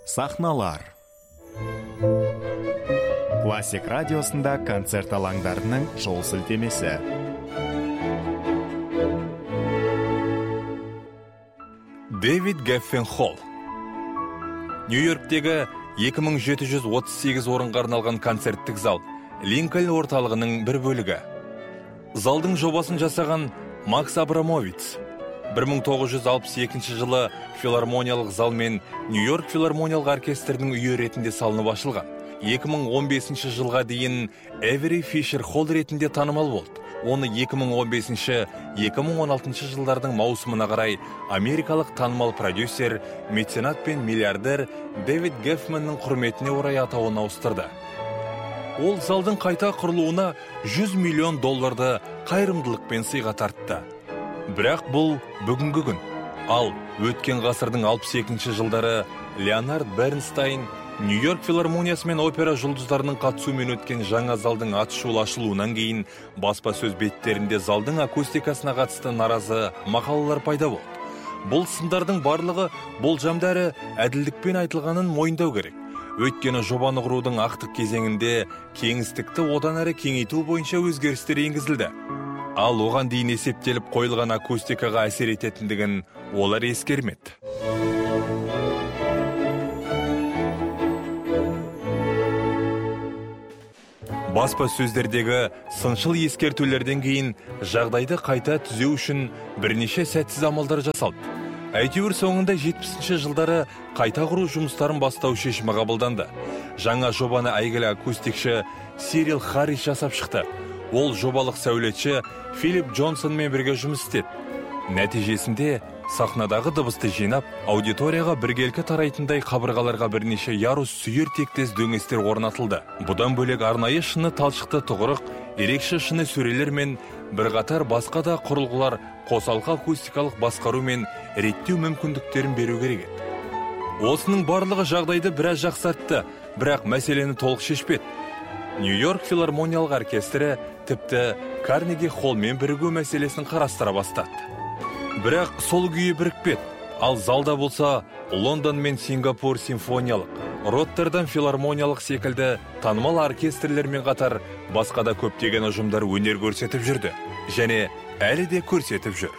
Сахналар. Классик радиосында концерт алаңдарының жол сілтемесі. Дэвид Геффен Холл. Нью-Йорктегі 2738 орынға арналған концерттік зал Линкольн орталығының бір бөлігі. Залдың жобасын жасаған Макс Абрамовиц 1962 жылы филармониялық зал мен Нью-Йорк филармониялық оркестрдің үйі ретінде салынып ашылған. 2015 жылға дейін Эвери Фишер Холл ретінде танымал болды. Оны 2015-2016 жылдардың маусымына қарай америкалық танымал продюсер, меценат пен миллиардер Дэвид Геффеннің құрметіне орай атауын ауыстырды. Ол залдың қайта құрылуына $100 миллион қайырымдылықпен сыйға тартты. Бірақ бұл бүгінгі күн. Ал өткен ғасырдың 62 жылдары Леонард Бернстайн Нью-Йорк филармониясы мен опера жұлдыздарының қатысуымен өткен жаңа залдың атышулы ашылуынан кейін баспасөз беттерінде залдың акустикасына қатысты наразы мақалалар пайда болды. Бұл сындардың барлығы болжамдары әділдікпен айтылғанын мойындау керек. Өйткені жобаны құрудың ақтық кезеңінде кеңістікті одан әрі кеңейту бойынша өзгерістер енгізілді. Ал оған дейін есептеліп қойылған акустикаға әсер ететіндігін олар ескермеді. Баспасөздердегі сыншыл ескертулерден кейін жағдайды қайта түзеу үшін бірнеше сәтсіз амалдар жасалды. Әйтеуір соңында 70-ші жылдары қайта құру жұмыстарын бастау шешімі қабылданды. Жаңа жобаны әйгілі акустикші Сирил Харрис жасап шықты. Ол жобалық сәулетші Филипп Джонсонмен бірге жұмыс істеді. Нәтижесінде сахнадағы дыбысты жинап, аудиторияға біркелкі тарайтындай қабырғаларға бірнеше ярус сүйір тектес дөңестер орнатылды. Бұдан бөлек арнайы шыны талшықты тұғырық, ерекше шыны сөрелер мен бірқатар басқа да құрылғылар қосалқы акустикалық басқару мен реттеу мүмкіндіктерін беру керек еді. Осының барлығы жағдайды біраз жақсартты, бірақ мәселені толық шешпеді. Нью-Йорк филармониялық оркестрі тіпті Карнеги Холлмен бірігу мәселесін қарастыра бастады. Бірақ сол күйі бірікпеді. Ал залда болса Лондон мен Сингапур симфониялық, Роттердам филармониялық секілді танымал оркестрлермен қатар басқа да көптеген ұжымдар өнер көрсетіп жүрді. Және әлі де көрсетіп жүр.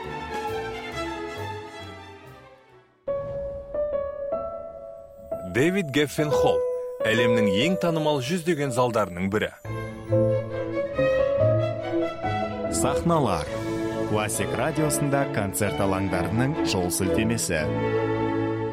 Дэвид Геффен Холл әлемнің ең танымал жүздеген залдарының бірі. Сахналар. Классик радиосында концерт алаңдарының жол сілтемесі.